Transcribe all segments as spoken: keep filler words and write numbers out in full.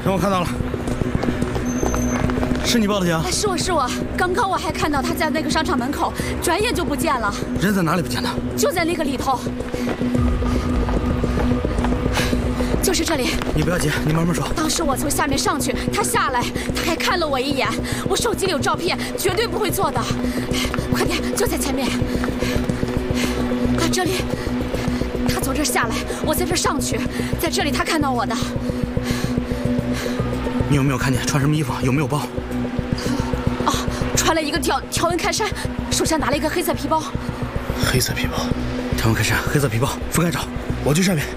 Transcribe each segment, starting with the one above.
让我看到了，是你报的警？ 是我是我，刚刚我还看到他在那个商场门口，转眼就不见了。 人在哪里不见的？ 就在那个里头，就是这里。 你不要急，你慢慢说。 当时我从下面上去，他下来，他还看了我一眼。我手机里有照片，绝对不会做的。快点，就在前面。啊，这里。他从这儿下来，我在这儿上去，在这里他看到我的。 你有没有看见穿什么衣服？有没有包？ 哦，穿了一个条条纹开衫，手上拿了一个黑色皮包。 黑色皮包，条纹开衫，黑色皮包，分开找。我去上面。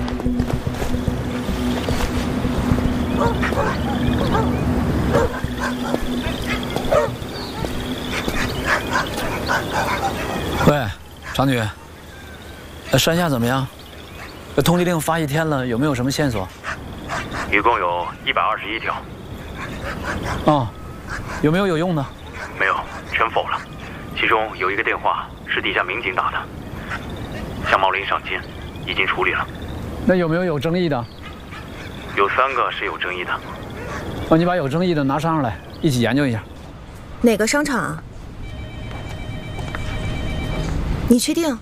喂，长女。呃，山下怎么样？通缉令发一天了，有没有什么线索？ 一共有一百二十一条。 哦，有没有有用的？ 没有，全否了。其中有一个电话是底下民警打的，向茂林上监，已经处理了。 那有没有有争议的？ 有三个是有争议的。 哦，你把有争议的拿上来，一起研究一下。 哪个商场啊？你确定？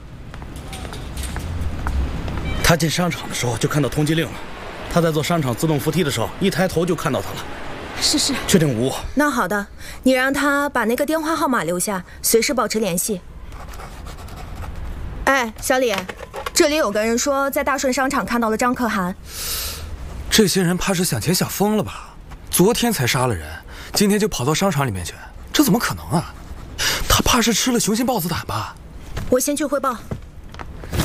他进商场的时候就看到通缉令了，他在坐商场自动扶梯的时候，一抬头就看到他了。 是是， 确定无误。 那好的，你让他把那个电话号码留下，随时保持联系。哎，小李，这里有个人说在大顺商场看到了张可汗。 这些人怕是想钱想疯了吧？昨天才杀了人，今天就跑到商场里面去，这怎么可能啊？他怕是吃了雄心豹子胆吧？ 我先去汇报。